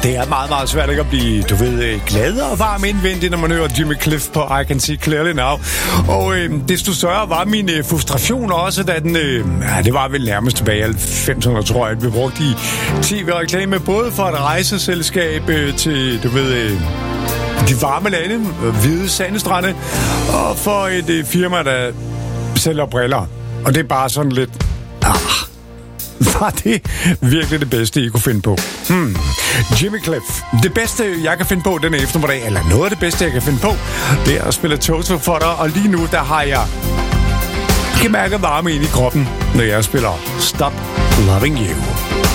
Det er meget, meget svært ikke at blive, du ved, glad og varm indvendigt, når man hører Jimmy Cliff på I Can See Clearly Now. Og desto større var min frustration også, da den, det var vel nærmest tilbage i 90'erne, tror jeg, at vi brugte i tv-reklame, både for et rejseselskab til, du ved, de varme lande, hvide sandstrande, og for et firma, der sælger briller. Og det er bare sådan lidt... Var det virkelig det bedste, I kunne finde på? Jimmy Cliff. Det bedste, jeg kan finde på denne eftermiddag, eller noget af det bedste, jeg kan finde på, det er at spille Toto for dig. Og lige nu, der har jeg ikke mærket varme ind i kroppen, når jeg spiller Stop Loving You.